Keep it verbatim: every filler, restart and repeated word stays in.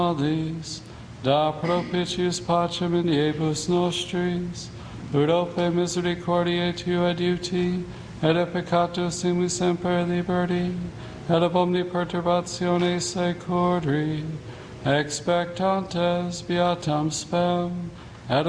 nobis, da propitius pacem in diebus nostris, ut ope misericordiae Tuae adiuti, et a peccatus in semper liberti, et ab omni perturbatione securri, expectantes beatam spem,